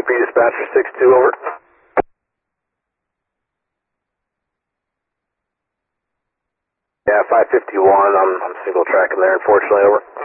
copy, dispatcher 6-2, over. Yeah, 551, I'm single tracking there, unfortunately, over.